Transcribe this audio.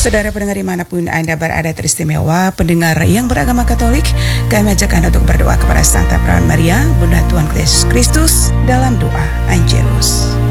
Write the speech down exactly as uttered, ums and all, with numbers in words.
Saudara pendengar dimanapun Anda berada, teristimewa pendengar yang beragama Katolik, kami ajak Anda untuk berdoa kepada Santa Perawan Maria, Bunda Tuhan Yesus Kristus dalam doa Angelus.